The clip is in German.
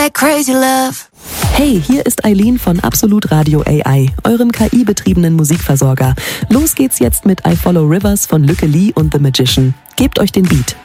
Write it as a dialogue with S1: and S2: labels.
S1: that crazy love.
S2: Hey, hier ist Eileen von Absolut Radio AI, eurem KI-betriebenen Musikversorger. Los geht's jetzt mit I Follow Rivers von Lücke Lee und The Magician. Gebt euch den Beat.